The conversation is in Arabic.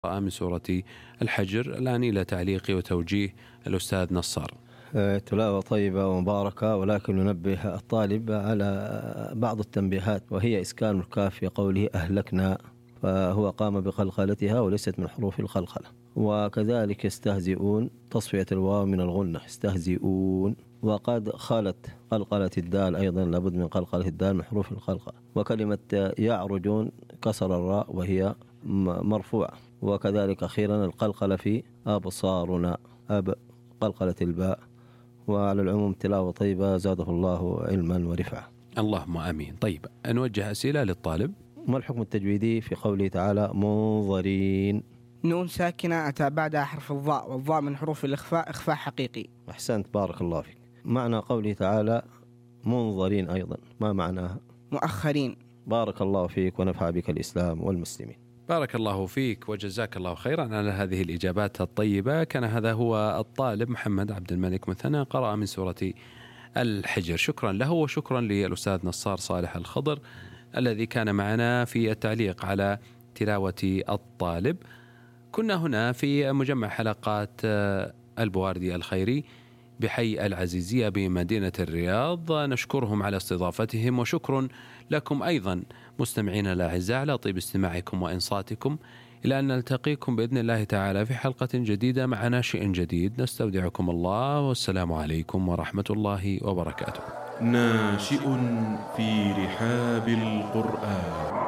من سورة الحجر. الآن إلى تعليق وتوجيه الأستاذ نصار. تلاوة طيبة ومباركة، ولكن ننبه الطالب على بعض التنبيهات، وهي إسكان الكاف في قوله أهلكنا، فهو قام بقلقلتها وليست من حروف القلقلة. وكذلك يستهزئون، تصفية الواو من الغنة، يستهزئون. وقد خالت قلقلة الدال أيضا، لابد من قلقلة الدال من حروف القلقلة. وكلمة يعرجون كسر الراء وهي مرفوعة. وكذلك أخيرا القلقلة في أبصارنا، قلقلة الباء. وعلى العموم تلاوة طيبة، زاده الله علما ورفعة. اللهم آمين. طيب، نوجه أسئلة للطالب. ما الحكم التجويدي في قوله تعالى منظرين؟ نون ساكنة أتى بعدها حرف الضاء، والضاء من حروف الإخفاء إخفاء حقيقي. أحسنت، بارك الله فيك. معنى قوله تعالى منظرين أيضا ما معناها؟ مؤخرين. بارك الله فيك ونفع بك الإسلام والمسلمين. بارك الله فيك وجزاك الله خيرا على هذه الإجابات الطيبة. كان هذا هو الطالب محمد عبد الملك مثنى، قرأ من سورة الحجر. شكرا له، وشكرا للأستاذ نصار صالح الخضر الذي كان معنا في التعليق على تلاوة الطالب. كنا هنا في مجمع حلقات البواردي الخيري بحي العزيزية بمدينة الرياض. نشكرهم على استضافتهم، وشكر لكم أيضا مستمعين الأعزاء على طيب استماعكم وإنصاتكم. إلى أن نلتقيكم بإذن الله تعالى في حلقة جديدة مع ناشئ جديد. نستودعكم الله، والسلام عليكم ورحمة الله وبركاته. ناشئ في رحاب القرآن.